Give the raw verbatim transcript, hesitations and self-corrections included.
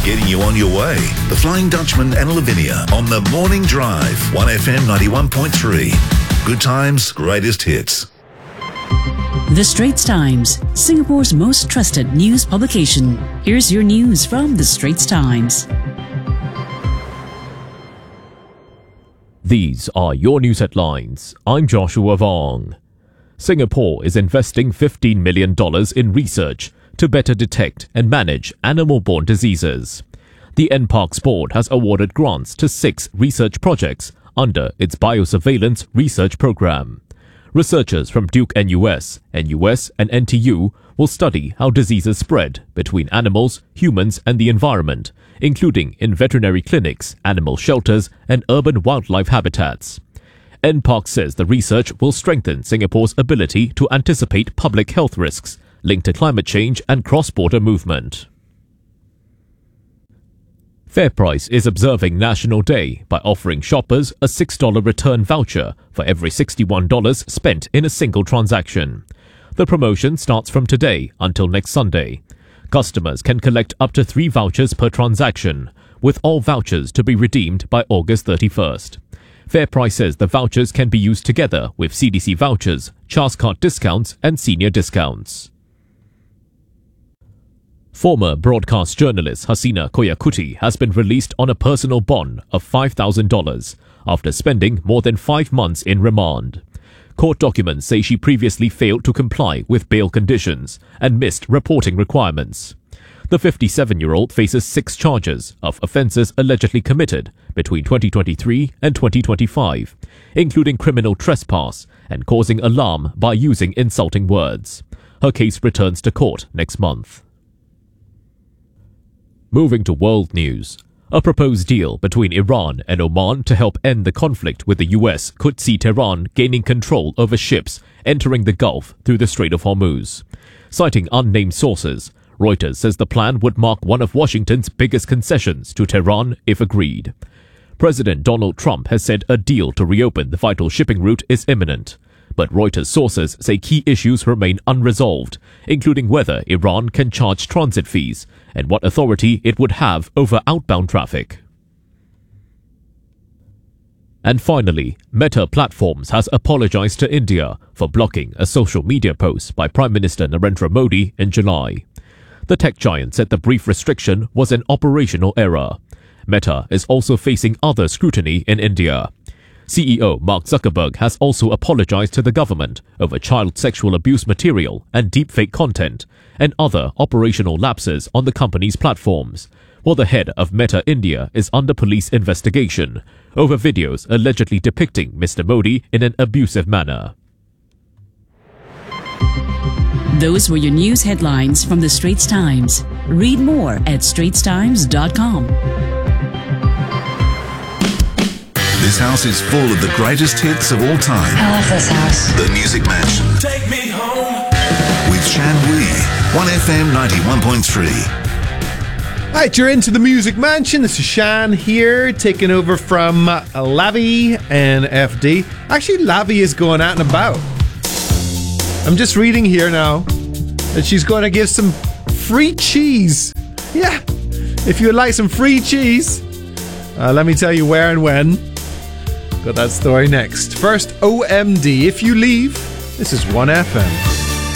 getting you on your way. The Flying Dutchman and Lavinia on the Morning Drive, one F M ninety-one point three. Good times, greatest hits. The Straits Times, Singapore's most trusted news publication. Here's your news from The Straits Times. These are your news headlines. I'm Joshua Vong. Singapore is investing fifteen million dollars in research to better detect and manage animal-borne diseases. The N PARKS board has awarded grants to six research projects under its biosurveillance research program. Researchers from Duke N U S, N U S and N T U will study how diseases spread between animals, humans and the environment, including in veterinary clinics, animal shelters and urban wildlife habitats. N PARKS says the research will strengthen Singapore's ability to anticipate public health risks linked to climate change and cross-border movement. FairPrice is observing National Day by offering shoppers a six dollars return voucher for every sixty-one dollars spent in a single transaction. The promotion starts from today until next Sunday. Customers can collect up to three vouchers per transaction, with all vouchers to be redeemed by August thirty-first. FairPrice says the vouchers can be used together with C D C vouchers, Charles Card discounts and senior discounts. Former broadcast journalist Hasina Koyakuti has been released on a personal bond of five thousand dollars after spending more than five months in remand. Court documents say she previously failed to comply with bail conditions and missed reporting requirements. The fifty-seven-year-old faces six charges of offences allegedly committed between twenty twenty-three and twenty twenty-five, including criminal trespass and causing alarm by using insulting words. Her case returns to court next month. Moving to world news. A proposed deal between Iran and Oman to help end the conflict with the U S could see Tehran gaining control over ships entering the Gulf through the Strait of Hormuz. Citing unnamed sources, Reuters says the plan would mark one of Washington's biggest concessions to Tehran if agreed. President Donald Trump has said a deal to reopen the vital shipping route is imminent, but Reuters sources say key issues remain unresolved, including whether Iran can charge transit fees and what authority it would have over outbound traffic. And finally, Meta Platforms has apologized to India for blocking a social media post by Prime Minister Narendra Modi in July. The tech giant said the brief restriction was an operational error. Meta is also facing other scrutiny in India. C E O Mark Zuckerberg has also apologized to the government over child sexual abuse material and deepfake content and other operational lapses on the company's platforms, while the head of Meta India is under police investigation over videos allegedly depicting Mister Modi in an abusive manner. Those were your news headlines from The Straits Times. Read more at straits times dot com. This house is full of the greatest hits of all time. I love this house. The Music Mansion. Take me home. With Shan Wee, one F M ninety-one point three. Right, you're into the Music Mansion. This is Shan here, taking over from uh, Lavi and F D. Actually, Lavi is going out and about. I'm just reading here now that she's going to give some free cheese. Yeah, if you would like some free cheese, uh, let me tell you where and when. Got that story next. First, O M D. If you leave, this is one F M.